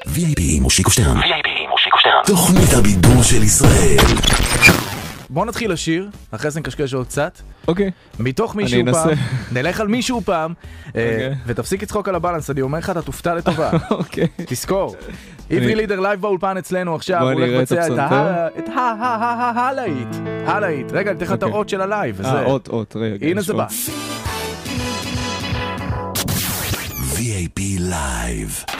VIP עם מושיקו שטרן. תוכנית הבידור של ישראל. בוא נתחיל לשיר, אחרי זה נקשקש עוד קצת. אוקיי. מתוך מישהו פעם, נלך על מישהו פעם, ותפסיק לצחוק על הבלנס, אני אומר לך, אתה תופתע לטובה. אוקיי. תזכור. עברי לידר לייב באולפן אצלנו עכשיו, הוא הולך לבצע את הלהיט. רגע, נתן לך את האות של הלייב. אות, רגע. הנה זה בא. VIP Live.